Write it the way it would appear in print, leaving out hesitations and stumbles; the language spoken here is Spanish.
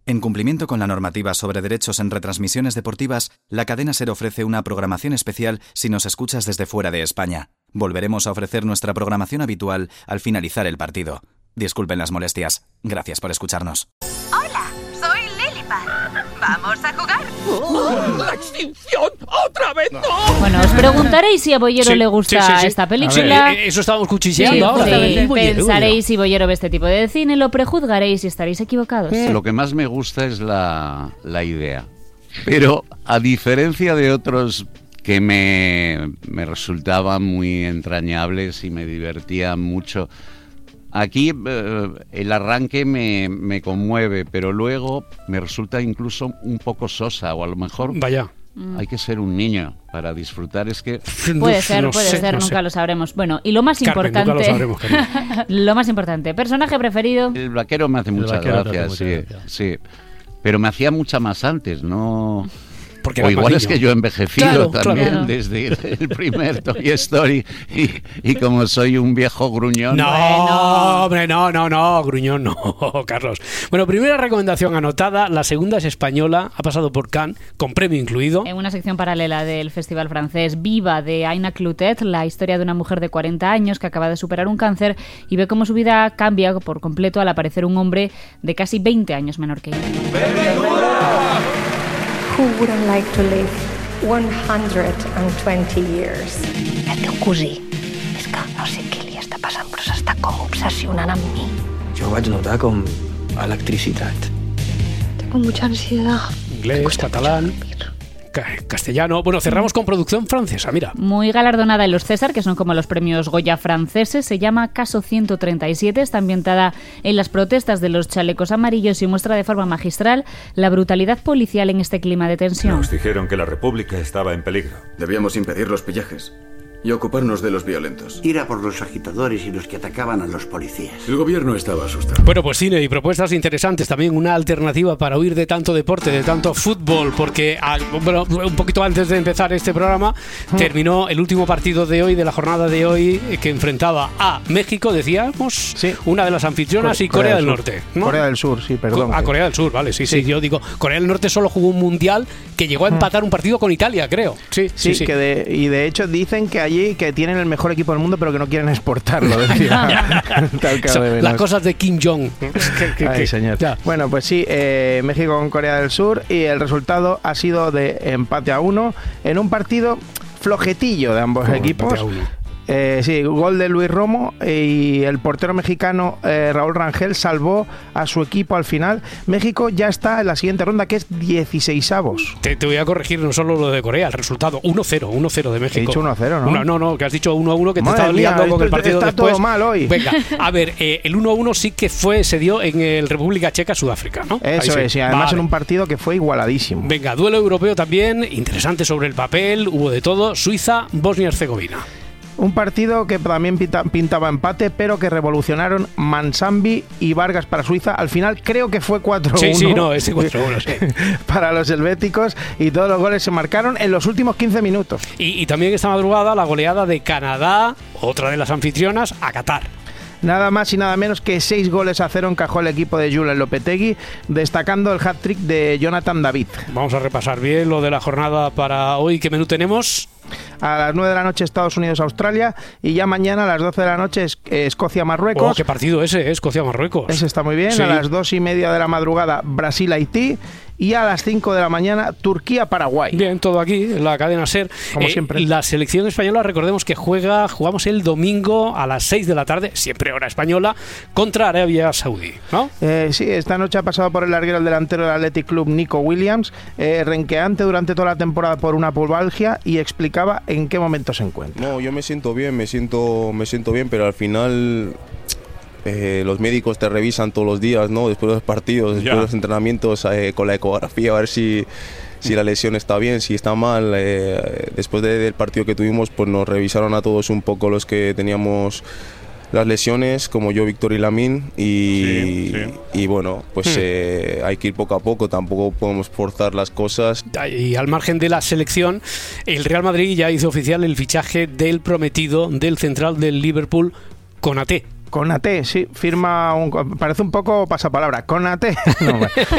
En cumplimiento con la normativa sobre derechos en retransmisiones deportivas, la cadena SER ofrece una programación especial si nos escuchas desde fuera de España. Volveremos a ofrecer nuestra programación habitual al finalizar el partido. Disculpen las molestias. Gracias por escucharnos. Hola, soy Lilipad. ¿Vamos a jugar? ¡La extinción! ¡Otra vez no! Bueno, os preguntaréis si a Bollero le gusta esta película. Eso estábamos cuchicheando ahora. Pensaréis si Bollero ve este tipo de cine, lo prejuzgaréis y estaréis equivocados. Lo que más me gusta es la idea. Pero a diferencia de otros que me resultaban muy entrañables y me divertían mucho, aquí el arranque me conmueve, pero luego me resulta incluso un poco sosa, o a lo mejor hay que ser un niño para disfrutar. Es que puede ser, nunca lo sabremos. Bueno, y lo más importante, nunca lo sabremos, lo más importante, personaje preferido. El vaquero me hace muchas gracias, sí. Pero me hacía mucha más antes, ¿no? Porque o igual amarillo. Es que yo he envejecido también desde el primer Toy Story y como soy un viejo gruñón. Hombre, no, gruñón no, Carlos. Bueno, primera recomendación anotada, la segunda es española, ha pasado por Cannes, con premio incluido. En una sección paralela del festival francés, Viva, de Aina Clotet, la historia de una mujer de 40 años que acaba de superar un cáncer y ve cómo su vida cambia por completo al aparecer un hombre de casi 20 años menor que ella. Who wouldn't like to live 120 years? El teu cosí, és que no sé què li està passant, però s'està com obsessionant amb mi. Jo vaig notar com electricitat. Tengo mucha ansiedad. Inglés, catalán, castellano. Bueno, cerramos con producción francesa, mira. Muy galardonada en los César, que son como los premios Goya franceses, se llama Caso 137, está ambientada en las protestas de los chalecos amarillos y muestra de forma magistral la brutalidad policial en este clima de tensión. Nos dijeron que la República estaba en peligro. Debíamos impedir los pillajes y ocuparnos de los violentos. Ir a por los agitadores y los que atacaban a los policías. El gobierno estaba asustado. Bueno, pues cine y propuestas interesantes, también una alternativa para huir de tanto deporte, de tanto fútbol, porque un poquito antes de empezar este programa terminó el último partido de hoy, de la jornada de hoy, que enfrentaba a México, decíamos, una de las anfitrionas, y Corea del Norte, ¿no? Corea del Sur, sí, perdón. Corea del Sur, vale, sí, yo digo, Corea del Norte solo jugó un mundial que llegó a empatar un partido con Italia, creo. Sí. Y de hecho dicen que allí que tienen el mejor equipo del mundo, pero que no quieren exportarlo, decía. Las cosas de Kim Jong. Ay, señor. Bueno, pues sí, México con Corea del Sur, y el resultado ha sido de empate a 1 en un partido flojetillo de ambos equipos. Gol de Luis Romo, y el portero mexicano Raúl Rangel salvó a su equipo al final. México ya está en la siguiente ronda, que es 16avos. Te voy a corregir no solo lo de Corea, el resultado 1-0 de México. He dicho 1-0, ¿no? No, que has dicho 1-1, que te Madre estabas liando con el partido está después. Todo mal hoy. Venga, a ver, el 1-1 sí que se dio en el República Checa, Sudáfrica, ¿no? Eso es, y además en un partido que fue igualadísimo. Venga, duelo europeo también, interesante sobre el papel, hubo de todo. Suiza, Bosnia-Herzegovina. Un partido que también pintaba empate, pero que revolucionaron Mansambi y Vargas para Suiza. Al final creo que fue 4-1. Ese 4-1, sí. Para los helvéticos, y todos los goles se marcaron en los últimos 15 minutos. Y también esta madrugada la goleada de Canadá, otra de las anfitrionas, a Qatar. Nada más y nada menos que 6-0 encajó el equipo de Julen Lopetegui, destacando el hat-trick de Jonathan David. Vamos a repasar bien lo de la jornada para hoy. ¿Qué menú tenemos? A las 9 de la noche Estados Unidos-Australia, y ya mañana a las 12 de la noche Escocia-Marruecos. ¿Qué partido ese? Escocia-Marruecos. Ese está muy bien. Sí. A las 2:30 de la madrugada Brasil-Haití, y a las 5 de la mañana Turquía-Paraguay. Bien, todo aquí en la cadena SER. Como siempre. La selección española, recordemos que jugamos el domingo a las 6 de la tarde, siempre hora española, contra Arabia Saudí, ¿no? Sí, esta noche ha pasado por el larguero el delantero del Athletic Club, Nico Williams, renqueante durante toda la temporada por una pubalgia, y explicaba en qué momento se encuentra. No, yo me siento bien, pero al final los médicos te revisan todos los días, ¿no? Después de los partidos, después de los entrenamientos, con la ecografía, a ver si la lesión está bien, si está mal. Después del partido que tuvimos, pues nos revisaron a todos un poco los que teníamos las lesiones, como yo, Víctor y Lamine, y bueno, pues hay que ir poco a poco, tampoco podemos forzar las cosas. Y al margen de la selección, el Real Madrid ya hizo oficial el fichaje del prometido del central del Liverpool, Konaté. Konaté, sí, firma parece un poco pasapalabra. Konaté. No,